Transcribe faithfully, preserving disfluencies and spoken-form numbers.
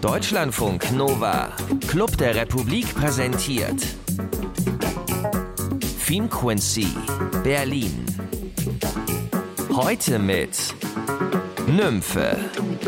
Deutschlandfunk Nova, Club der Republik präsentiert Filmquincy, Berlin. Heute mit Nymphe.